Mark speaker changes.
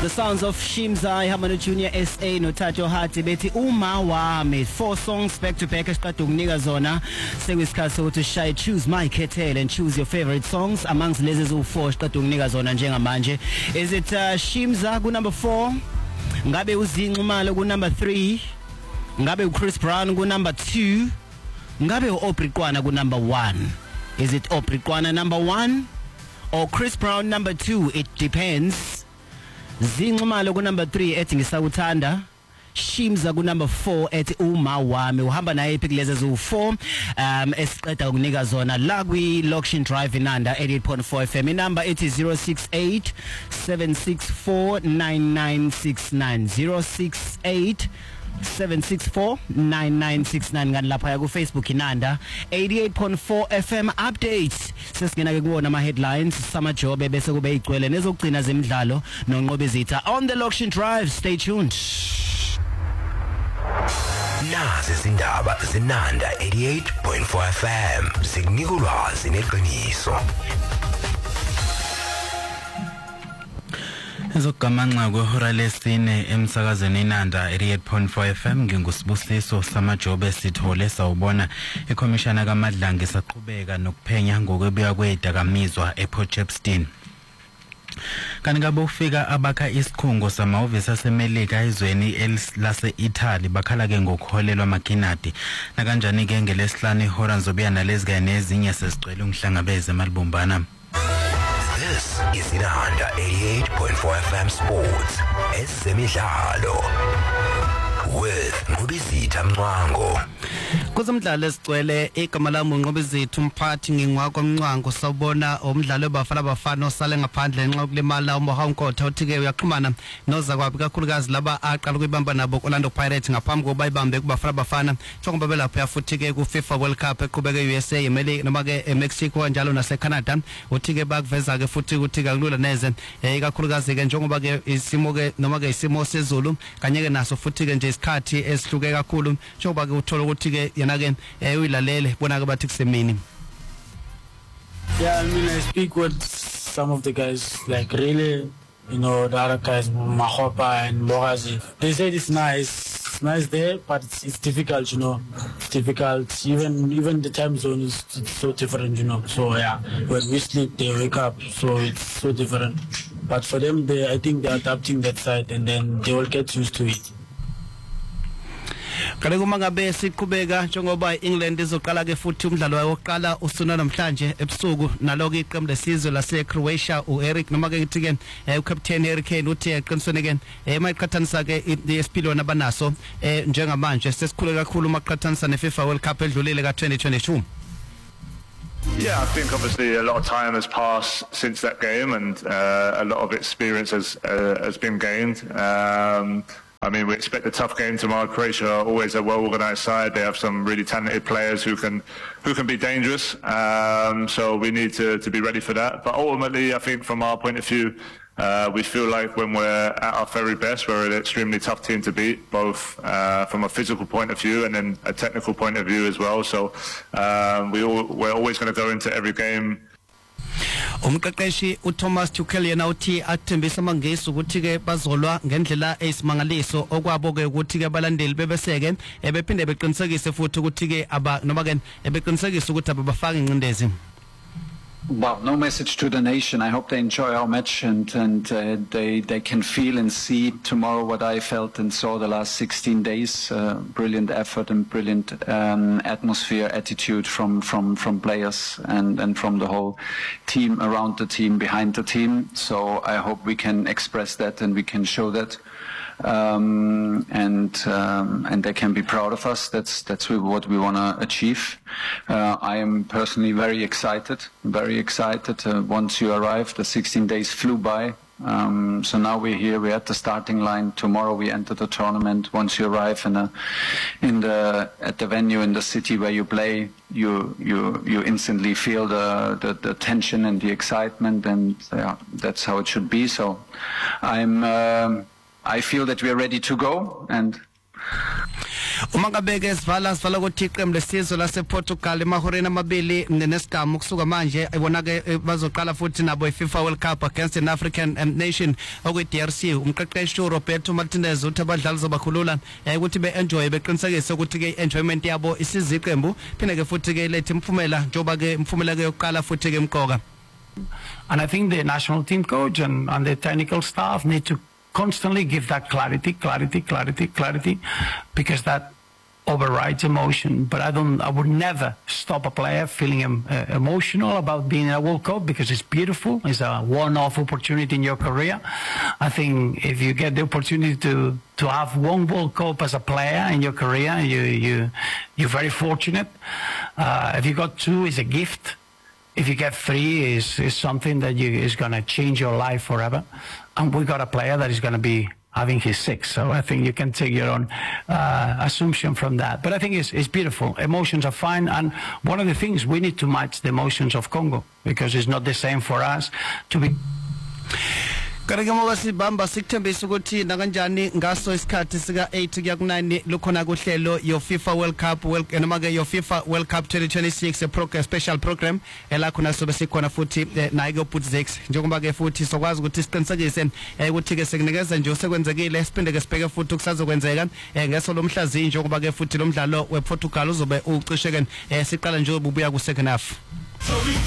Speaker 1: The sounds of Shimza, Hamano Junior SA, Notajo Hati, Betty Umawa, made 4 songs back to back. Statu Niga Zona, Sewiskaso to Shy, choose my ketel and choose your favorite songs amongst Lezes who 4 Statu Niga Zona and Jenga Manje. Is it Shimza, go number 4? Ngabe Uzinumalo, go number 3? Ngabe Chris Brown, go number 2? Ngabe Oprikwana, go number 1? Is it Oprikwana number 1? Or Chris Brown number 2? It depends. Zinqumalo ku number 3 ethi ngisawuthanda. Shimza ku number 4 ethi uma wami. Uhamba naye iphikuleze zu 4 esiqeda ukunika zona la kwi Loction Drive inanda 88.4 FM. Inamba ethi 068 764 9969 068 764-9969 ngani lapha ku Facebook inanda 88.4 FM updates. Sesingena ke kuwona ama headlines samajobe bese kube igcwele nezokugcina zemidlalo noNqobizitha on the Loction Drive. Stay tuned.
Speaker 2: Nazi izindaba zinanda 88.4 FM zikunika ulwazi neqiniso.
Speaker 3: Ezogamanxa kwehora lesine emsakazweni inanda 88.4 FM ngingusibusiso samajobe sithole sawubona ikhomishana kaMadlanga isaqhubeka nokuphenya ngokwebuya kwedakamizwa ePort Shepstone. Kanti ufika abakha isikhungo samahhovisi aseMelika ezweni lase Italy bakhala ke ngokholelwa makinati na kanjani ke ngelesihlanu ihora nzobuya nalezi kanye nezinye sesicwele umhlangabeze emalibumbana.
Speaker 2: This is Inanda 88.4 FM Sports. Ezemidlalo with Nqobizitha Mncwango.
Speaker 1: Kuzumdlalo esicwele igama lami uNqobizitha umphathi ngingwakho Mncwango sawubona umdlalo bafana osale ngaphandle nxa kulimala uMohankotha uthi ke uyaxhumana noza kwabi kakhulukazi laba aqala ukubamba nabo Orlando Pirates ngaphambi kokuba ibambe kubafana njengoba belapha futhi ke ku FIFA World Cup eqhubeke USA eMelika noma ke eMexico njalo nase Canada uthi ke bakuveza ke futhi ukuthi kulula neze kakhulukazi ke njengoba ke isimo ke noma ke isimo sezulu kanye ke naso futhi ke nje isikhathi esihluke kakhulu njengoba ke uthola ukuthi ke yena ke uyilalele bona ke bathi kusemini.
Speaker 4: Yeah, I mean, I speak with some of the guys, like really, you know, the other guys, Mahopa and Bogazi. They said it's nice there, but it's difficult, you know. It's difficult. Even the time zone is so different, you know. So yeah, when we sleep, they wake up, so it's so different. But for them, I think they're adapting that side, and then they will get used to it.
Speaker 1: Kale kuma ngabe siqhubeka njengoba England izoqala ke futhi umdlalo wayo oqala usuna namhlanje ebusuku naloku iqembu lesizwe lase Croatia uEric noma ke ngithi ke uCaptain Harry Kane uthi eqinisweni ke mayiqhathanisa ke iSpilo nabanaso njengamanje sesikhule kakhulu maqhathanisa neFIFA World Cup edlulile ka2022.
Speaker 5: Yeah, I think obviously a lot of time has passed since that game, and a lot of experience has been gained. I mean, we expect a tough game tomorrow. Croatia are always a well-organised side. They have some really talented players who can be dangerous. So we need to be ready for that. But ultimately, I think from our point of view, we feel like when we're at our very best, we're an extremely tough team to beat, both from a physical point of view and then a technical point of view as well. So we're always going to go into every game.
Speaker 1: Umqeqeshi uThomas Tuchel yena uthi athembisa amangisi ukuthi ke bazolwa ngendlela eyisimangaliso okwabo ke ukuthi ke abalandeli bebeseke bephinde beqinisekise futhi ukuthi ke aba noma ke beqinisekise ukuthi abafaka ingcindezi.
Speaker 6: Well, no message to the nation. I hope they enjoy our match and they can feel and see tomorrow what I felt and saw the last 16 days. Brilliant effort and brilliant atmosphere, attitude from players and from the whole team, around the team, behind the team. So I hope we can express that and we can show that. And they can be proud of us. That's what we want to achieve. I am personally very excited. Once you arrive, the 16 days flew by. So now we're here. We're at the starting line. Tomorrow we enter the tournament. Once you arrive at the venue in the city where you play, you instantly feel the tension and the excitement, and that's how it should be. So I feel that we are ready to go, and
Speaker 1: Uma ngabe ke sivala ukuthi iqembu lesizwe lasePortugal emahoreni amabili nesigamu kusuka manje ibona ke bazoqala futhi nabo iFIFA World Cup against an African nation okwi DRC. Umqeqeshi Roberto Martinez uthi abadlali zobakhulula ukuthi be-enjoy beqinisekise ukuthi ke enjoyment yabo isiza iqembu phinde ke futhi ke lethi imphumela njoba ke imphumela ke yokuqala futhi ke imqoka.
Speaker 7: And I think the national team coach and the technical staff need to constantly give that clarity, because that overrides emotion. But I would never stop a player feeling emotional about being in a World Cup, because it's beautiful. It's a one-off opportunity in your career. I think if you get the opportunity to have one World Cup as a player in your career, you're very fortunate. If you got two, it's a gift. If you get three, is something that is going to change your life forever. And we got a player that is going to be having his sixth. So I think you can take your own assumption from that. But I think it's beautiful. Emotions are fine. And one of the things, we need to match the emotions of Congo, because it's not the same for us to be...
Speaker 1: Karigamo sibamba sikuthembisa ukuthi nakanjani ngaso isikhathi sika 8 kuya ku9 lukhona kuhlelo yo FIFA World Cup noma ke yo FIFA World Cup 2026 special program elakhona sobe sikhona futhi nayi ke Bootzex njengoba ke futhi sokwazi ukuthi siqinisekise ukuthi ke sekunikeza nje osekwenzekile siphinde ke sibheke futhi ukusazokwenzeka ngeso lomhlazi njengoba ke futhi lo mdlalo wePortugal uzobe ucishe ke siqala nje ubuya ku second half.